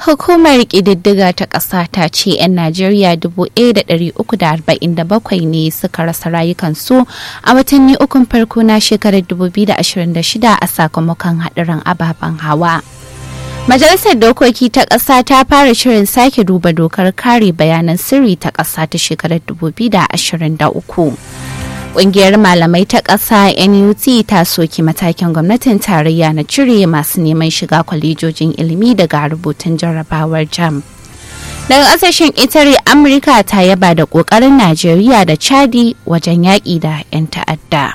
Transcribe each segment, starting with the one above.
Hukumar ƙididdiga ta ƙasa ta ce 'yan Najeriya 1,347 ne suka rasa rayukansu a watanni ukun farko na shekarar 2026 a sakamakon haɗarin ababen hawa. Majalisar Dokoki ta ƙasa ta fara shirin sake duba dokar kare bayanan sirri ta ƙasa ta shekarar 2023. Ƙungiyar malamai ta ƙasa NUT ta soki matakin gwamnatin tarayya na cire masu neman shiga kwalejojin ilimi daga rubutun jarrabawar JAMB. Daga ƙasashen Itare, Amurka ta yaba da ƙoƙarin Najeriya da Chadi wajen yaƙi da 'yan ta'adda.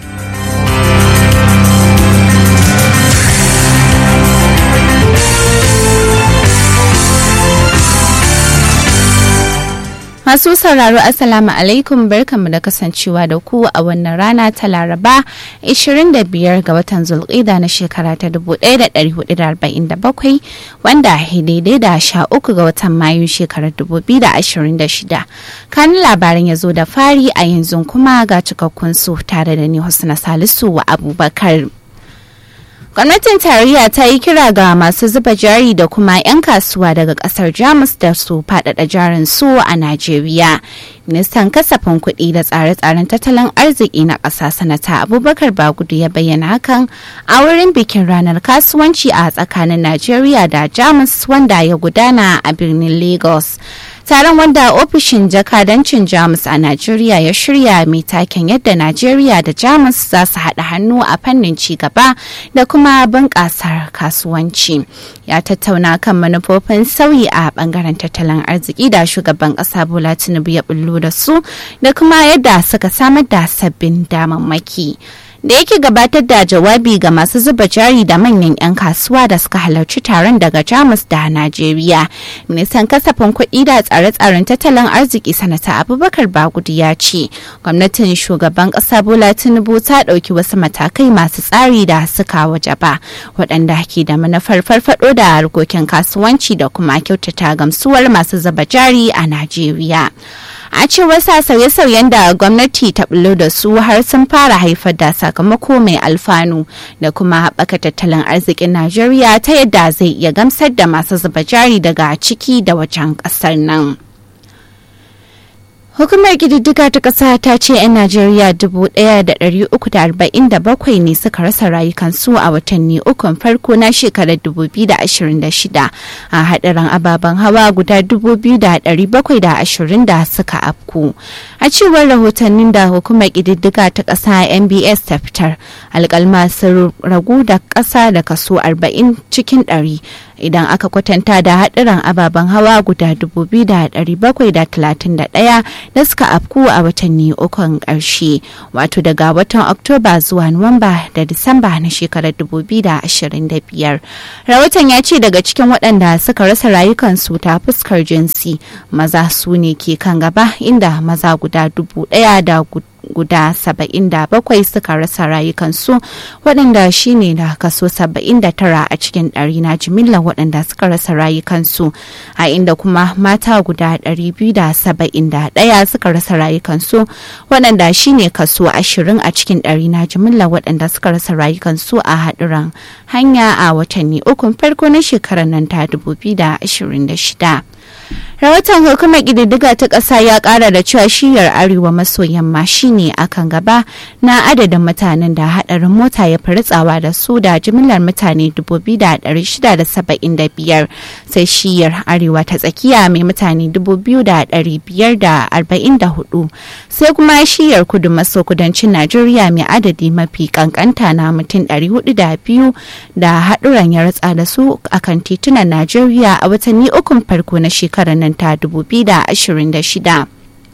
Masu sauraro Assalamu alaikum, barkanmu da kasancewa da ku a wannan rana ta Laraba 25 ga watan Zulqa'da na shekara ta 1447 wanda daidai da 13 ga watan Mayu shekarar 2026. Kanin labarin ya zo da fari, a yanzu kuma ga cikakkun su tare da ni Husna Salisu wa Abubakar. Gwamnatin tarayya ta yi kira ga masu zuba jari da kuma 'yan kasuwa daga kasar Jamus da su faɗaɗa jarin su a Najeriya. Ministan kasafin kuɗi da tsare-tsaren tattalin arziki na ƙasa Sanata Abubakar Bagudu ya bayyana hakan a wurin bikin ranar kasuwanci a tsakanin Najeriya da Jamus wanda ya gudana a birnin Lagos. Taron wanda ofishin jakadancin Jamus a Najeriya ya shirya mai taken yadda Najeriya da Jamus za su haɗa hannu a fannin cigaba da kuma bunƙasar kasuwanci. Ya tattauna kan manufofin sauyi a ɓangaren tattalin arziki da shugaban ƙasa Bola Tinubu ya bullo da su da kuma yadda suka samar da sabbin damammaki. Da yake gabatar da jawabi ga masu zuba jari da manyan 'yan kasuwa da suka halarci taron daga Jamus da Najeriya, ministan kasafin kuɗi da tsare-tsaren tattalin arziki Sanata Abubakar Bagudu ya ce gwamnatin shugaban ƙasa Bola Tinubu ta ɗauki wasu matakai masu tsari da suka wajaba waɗanda ke da manufar farfaɗo da harkokin kasuwanci da kuma kyautata gamsuwar masu zuba jari a Najeriya. A cewar sa sauye-sauyen da gwamnati ta bullo da su har sun fara haifar da sakamako mai alfanu da kuma haɓaka tattalin arzikin Najeriya ta yadda zai iya gamsar da masu zuba jari daga ciki da wajen ƙasar nan. Hukumar ƙididdiga ta ƙasa ta ce 'yan Najeriya 1,347 ne suka rasa rayukansu a watanni ukun farko na shekarar 2026 a haɗarin ababen hawa guda 2,720 da suka afku. A cewar rahotannin da hukumar ƙididdiga ta ƙasa NBS ta fitar, alƙalma sun ragu da ƙasa da kaso 40 cikin 100 idan aka kwatanta da haɗarin ababen hawa guda 2,731 da suka afku a watanni ukun ƙarshe, wato daga watan Oktoba zuwa Nuwamba da Disamba na shekarar 2025. Rahoton ya ce daga cikin waɗanda suka rasa rayukansu ta fuskar jinsi, maza su ne ke kan gaba, inda maza guda 1,077 suka rasa rayukansu, waɗanda shine da kaso 79 a cikin 100 na jimillar waɗanda suka rasa rayukansu, a inda kuma mata guda 271 suka rasa rayukansu, waɗanda shine kaso 20 a cikin 100 na jimillar waɗanda suka rasa rayukansu a haɗuran hanya a watanni ukun farko na shekarar nan ta 2026. Rahoton hukumar ƙididdiga ta ƙasa ya ƙara da cewa shiyar arewa maso yamma shine akan gaba na adadin mutanen da haɗarin mota ya faritsawa da su da jimillar mutane 2,675, sai shiyar arewa ta tsakiya mai mutane 2,544, sai kuma shiyar kudu maso kudancin Najeriya mai adadi mafi kankanta na mutum 402 da haɗuran ya ratsa da su akan titunan Najeriya a watanni ukun farko na shekarar nan ta 2026.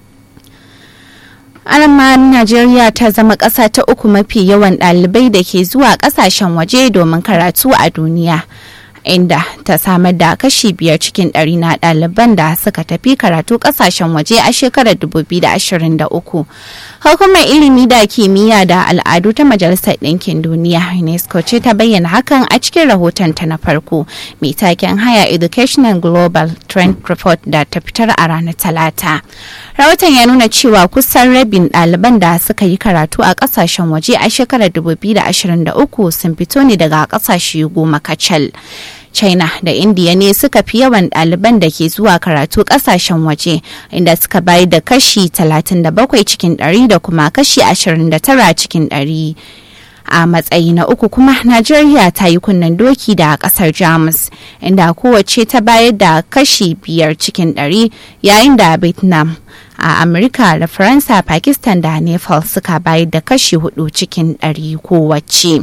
Alama Najeriya ta zama ƙasa ta uku mafi yawan ɗalibai da ke zuwa ƙasashen waje domin karatu a duniya, inda ta samar da kashi 5 cikin 100 na ɗaliban da suka tafi karatu ƙasashen waje a shekarar 2023. Hukumar ilimi da kimiyya da al'adu ta Majalisar Ɗinkin Duniya UNESCO ce ta bayyana hakan a cikin rahotonta na farko mai taken Higher Educational Global Trend Report da ta fitar a ranar Talata. Rahoton ya nuna cewa kusan rabin ɗaliban da suka yi karatu a ƙasashen waje a shekarar 2023 sun fito ne daga ƙasashe 10 kacal. China da India ne suka fi yawan ɗaliban da ke zuwa karatu ƙasashen waje, inda suka bayar da kashi 37 cikin 100 da kuma kashi 29 cikin 100. A matsayi na uku kuma Najeriya ta yi kunnen doki da kasar Jamus, inda kowace ta bayar da kashi 5 cikin 100, yayin da Vietnam, a Amurka da Faransa, Pakistan da Nepal suka bayar da kashi 4 cikin 100 kowace.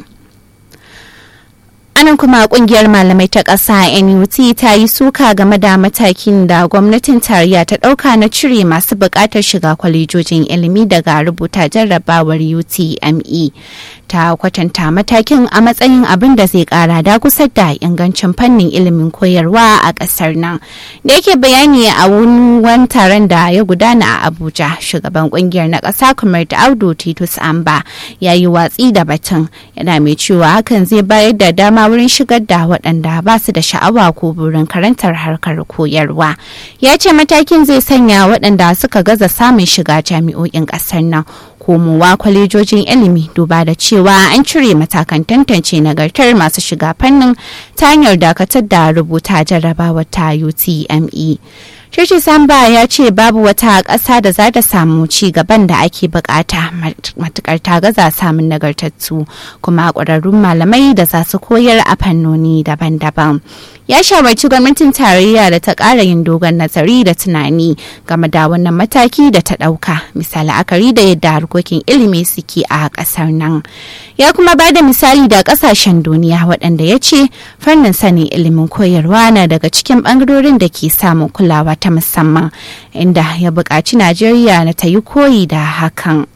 Anan kuma kungiyar malamai ta ƙasa NUT ta yi suka game da matakin da gwamnatin tarayya ta ɗauka na cire masu buƙatar shiga kwalejojin ilimi daga rubuta jarrabawar UTME. Ta kwatanta matakin a matsayin abin da zai ƙara dakusar da ingancin fannin ilimin koyarwa a ƙasar nan. Da yake bayani a wani taron da ya gudana a Abuja, shugaban kungiyar na ƙasa Kumar da Audu Titus Amba ya yi watsi da batun, yana mai cewa hakan zai bayar da dama wurin shigar da waɗanda ba su da sha'awa ko burin karantar harkar koyarwa. Ya ce matakin zai sanya waɗanda suka gaza samun shiga jami'o'in ƙasar nan komowa kwalejojin ilimi, duba da cewa an cire matakan tantance nagartar masu shiga fannin ta hanyar dakatar da rubuta jarrabawar ta UTME. Chichi Samba ya ce babu wata ƙasa da za ta samu ci gaban da ake bukata matukar ta gaza samun nagartattu kuma ƙwararrun malamai da za su koyar a fannoni daban-daban. Ya shawarci gwamnatin tarayya da ta ƙara yin dogon nazari da tunani game da wannan mataki da ta ɗauka, misali la'akari da yadda harkokin ilimi suke a ƙasar nan. Ya kuma ba da misali da ƙasashen duniya waɗanda ya ce fannin sanin ilimin koyarwa na daga cikin ɓangarorin da ke samun kulawa ta musamman, inda ya buƙaci Najeriya na ta yi koyi da hakan.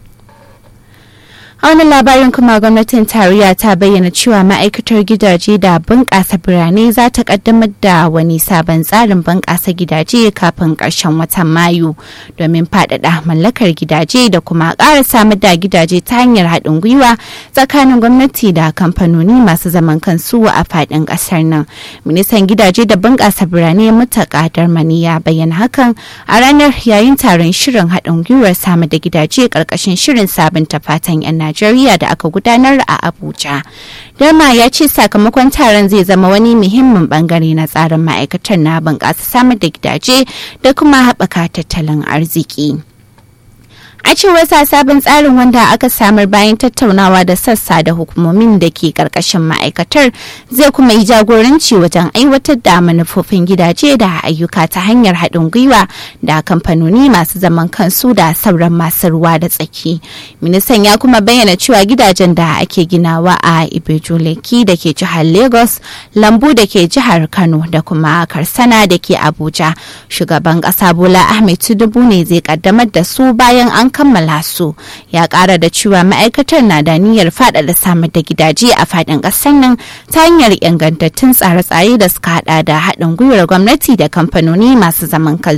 A wani labarin kuma gwamnatin tarayya ta bayyana cewa ma'aikatar gidaje da bunƙasa birane za ta kaddamar da wani sabon tsarin bunƙasa gidaje kafin ƙarshen watan Mayu domin faɗaɗa mallakar gidaje da kuma ƙara samar da gidaje ta hanyar haɗin gwiwa tsakanin gwamnati da kamfanoni masu zaman kansu a faɗin ƙasar nan. Ministan gidaje da bunƙasa birane Muttaka Darmani ya bayyana hakan a ranar yayin taron shirin haɗin gwiwar samar da gidaje ƙarƙashin shirin sabunta fatan 'yan Najeriya da aka gudanar a Abuja. Darma ya ce sakamakon taron zai zama wani muhimmin bangare na tsarin ma'aikatar na bunƙasa samar da gidaje da kuma haɓaka tattalin arziki. A cewar sa sabon tsarin wanda aka samar bayan tattaunawa da sassa da hukumomin da ke karkashin ma'aikatar zai kuma yi jagoranci wajen aiwatar da manufofin gidaje da ayyuka ta hanyar haɗin gwiwa da kamfanoni masu zaman kansu da sauran masu ruwa da tsaki. Ministan ya kuma bayyana cewa gidajen da ake ginawa a Ibeju-Lekki da ke jihar Lagos, Lambu da ke jihar Kano da kuma Karsana da ke Abuja, shugaban ƙasa Bola Ahmed Tinubu ne zai kaddamar da su bayan an kammala su. Ya kara da cewa ma'aikatar na da niyyar faɗaɗa samar da gidaje a faɗin ƙasar nan ta hanyar ingantattun tsare-tsare da suka hada da haɗin gwiwar gwamnati da kamfanoni masu zaman kansu